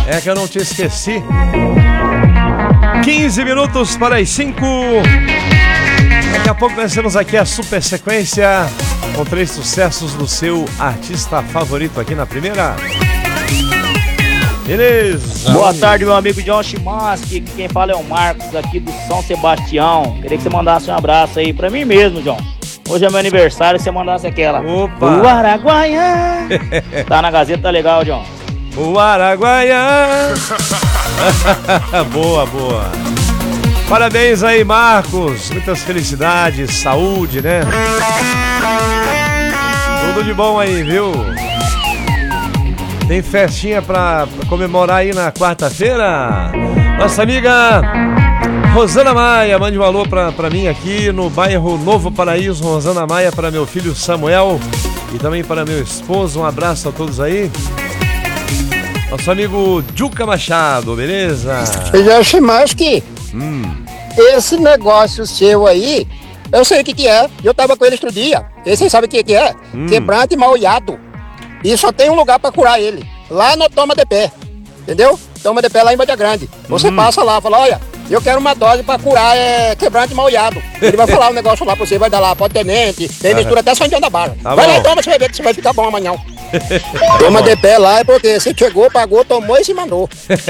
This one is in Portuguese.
É que eu não te esqueci. 15 minutos para as 5. Daqui a pouco nós temos aqui a super sequência com 3 sucessos do seu artista favorito aqui na primeira. Beleza. Boa tarde, meu amigo John Chimaski. Quem fala é o Marcos aqui do São Sebastião. Queria que você mandasse um abraço aí pra mim mesmo, John. Hoje é meu aniversário, você mandasse aquela. Opa! O Araguaia. Tá na Gazeta, tá legal, John. O Araguaia. Boa, boa. Parabéns aí, Marcos. Muitas felicidades, saúde, né? Tudo de bom aí, viu? Tem festinha pra comemorar aí na quarta-feira? Nossa amiga Rosana Maia, mande um alô pra mim aqui no bairro Novo Paraíso. Rosana Maia, para meu filho Samuel e também para meu esposo. Um abraço a todos aí. Nosso amigo Juca Machado, beleza? Eu acho mais que esse negócio seu aí, eu sei o que é. Eu tava com ele outro dia. E vocês sabem o que é? Quebrante mal-olhado. E só tem um lugar pra curar ele. Lá no Toma de Pé. Entendeu? Toma de Pé lá em Badia Grande. Você passa lá, fala, olha, eu quero uma dose pra curar quebrante mal-olhado. Ele vai falar um negócio lá pra você, vai dar lá, pode ter mente, tem mistura até São João da Barra. Tá vai bom. lá e toma, você vai ver que você vai ficar bom amanhã. Toma de Pé lá é porque você chegou, pagou, tomou e se mandou.